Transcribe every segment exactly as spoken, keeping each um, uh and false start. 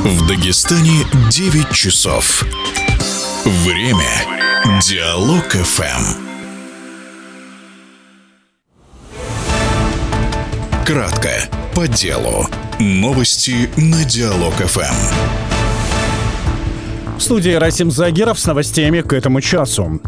В Дагестане девять часов. Время Диалог эф эм. Кратко, по делу. Новости на Диалог эф эм. В студии Расим Загиров с новостями к этому часу.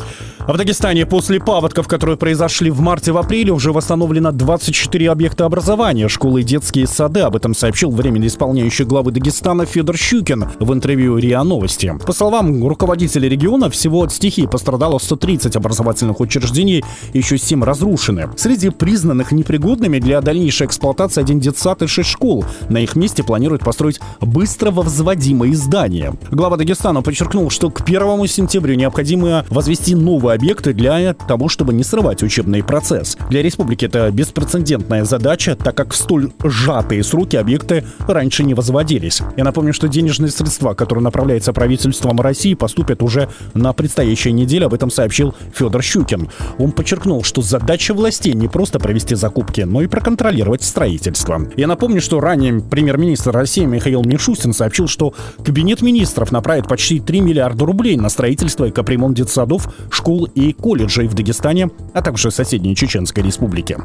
В Дагестане после паводков, которые произошли в марте в апреле, уже восстановлено двадцать четыре объекта образования, школы и детские сады. Об этом сообщил временно исполняющий главы Дагестана Федор Щукин в интервью РИА Новости. По словам руководителя региона, всего от стихии пострадало сто тридцать образовательных учреждений, еще семь разрушены. Среди признанных непригодными для дальнейшей эксплуатации один детсад и шесть школ. На их месте планируют построить быстро возводимые здания. Глава Дагестана подчеркнул, что к первому сентября необходимо возвести новые объекты для того, чтобы не срывать учебный процесс. Для республики это беспрецедентная задача, так как в столь сжатые сроки объекты раньше не возводились. Я напомню, что денежные средства, которые направляются правительством России, поступят уже на предстоящей неделе. Об этом сообщил Федор Щукин. Он подчеркнул, что задача властей не просто провести закупки, но и проконтролировать строительство. Я напомню, что ранее премьер-министр России Михаил Мишустин сообщил, что Кабинет министров направит почти три миллиарда рублей на строительство и капремонт детсадов, школ и колледжей в Дагестане, а также соседней Чеченской Республике.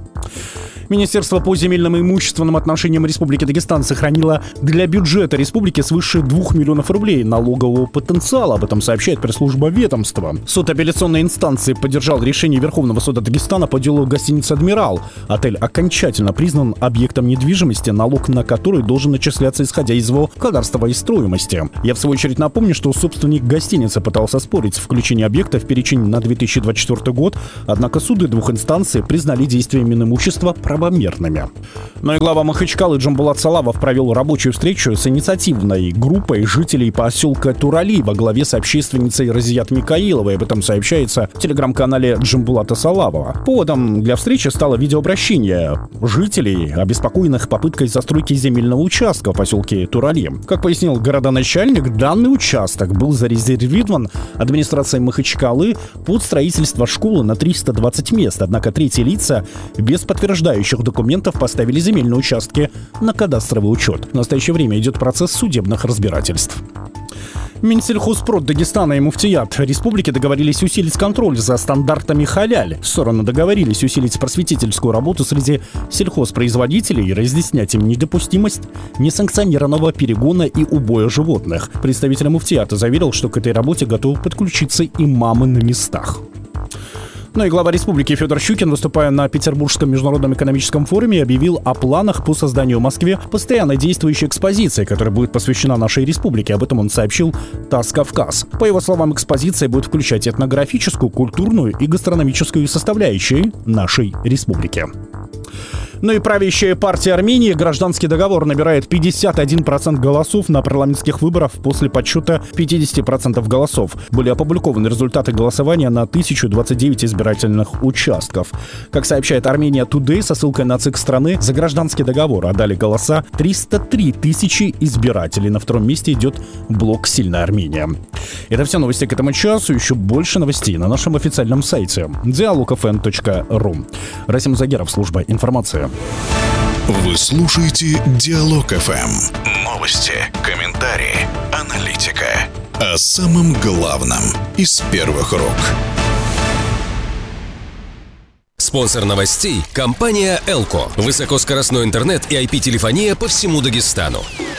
Министерство по земельным и имущественным отношениям Республики Дагестан сохранило для бюджета республики свыше двух миллионов рублей налогового потенциала. Об этом сообщает пресс-служба ведомства. Суд апелляционной инстанции поддержал решение Верховного суда Дагестана по делу гостиницы «Адмирал». Отель окончательно признан объектом недвижимости, налог на который должен начисляться исходя из его кадастровой стоимости. Я в свою очередь напомню, что собственник гостиницы пытался спорить включение объекта в перечень на две тысячи двадцать четвёртый год, однако суды двух инстанций признали действия Минимущества правомерными. Но и глава Махачкалы Джамбулат Салавов провел рабочую встречу с инициативной группой жителей поселка Турали во главе с общественницей Разият Микаиловой. Об этом сообщается в телеграм-канале Джамбулата Салавова. Поводом для встречи стало видеообращение жителей, обеспокоенных попыткой застройки земельного участка в поселке Турали. Как пояснил городоначальник, данный участок был зарезервирован администрацией Махачкалы под строительство школы на триста двадцать мест. Однако третьи лица без подтверждающих документов поставили земельные участки на кадастровый учет. В настоящее время идет процесс судебных разбирательств. Минсельхозпрод Дагестана и Муфтият Республики договорились усилить контроль за стандартами халяль. Стороны договорились усилить просветительскую работу среди сельхозпроизводителей и разъяснять им недопустимость несанкционированного перегона и убоя животных. Представитель Муфтията заверил, что к этой работе готовы подключиться имамы на местах. Ну и глава республики Федор Щукин, выступая на Петербургском международном экономическом форуме, объявил о планах по созданию в Москве постоянно действующей экспозиции, которая будет посвящена нашей республике. Об этом он сообщил ТАСС «Кавказ». По его словам, экспозиция будет включать этнографическую, культурную и гастрономическую составляющие нашей республики. Ну и правящая партия Армении «Гражданский договор» набирает пятьдесят один процент голосов на парламентских выборах после подсчета пятьдесят процентов голосов. Были опубликованы результаты голосования на тысячу двадцать девять избирательных участков. Как сообщает Армения Today со ссылкой на ЦИК страны, за «Гражданский договор» отдали голоса триста три тысячи избирателей. На втором месте идет блок «Сильная Армения». Это все новости к этому часу. Еще больше новостей на нашем официальном сайте диалог эф эм точка ру. Расим Загиров, служба информации. Вы слушаете Диалог эф эм. Новости, комментарии, аналитика. О самом главном из первых рук. Спонсор новостей – компания «Элко». Высокоскоростной интернет и ай пи-телефония по всему Дагестану.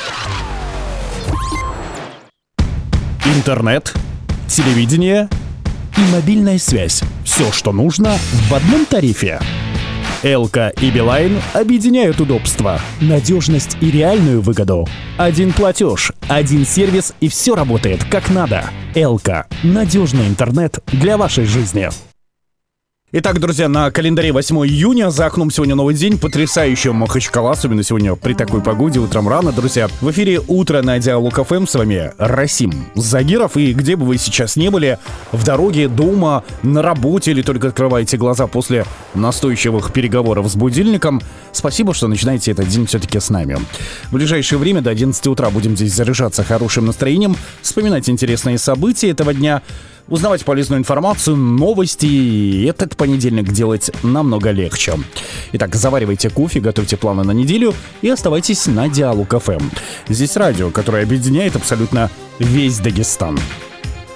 Интернет, телевидение и мобильная связь. Все, что нужно в одном тарифе. Элко и Билайн объединяют удобства, надежность и реальную выгоду. Один платеж, один сервис и все работает как надо. Элко – надежный интернет для вашей жизни. Итак, друзья, на календаре восьмое июня. За окном сегодня новый день. Потрясающая Махачкала, особенно сегодня при такой погоде, утром рано, друзья. В эфире «Утро» на Диалог эф эм. С вами Расим Загиров. И где бы вы сейчас не были, в дороге, дома, на работе или только открываете глаза после настойчивых переговоров с будильником, спасибо, что начинаете этот день все-таки с нами. В ближайшее время до одиннадцати утра будем здесь заряжаться хорошим настроением, вспоминать интересные события этого дня. узнавать полезную информацию, новости, и этот понедельник делать намного легче. Итак, заваривайте кофе, готовьте планы на неделю и оставайтесь на Диалог эф эм. Здесь радио, которое объединяет абсолютно весь Дагестан.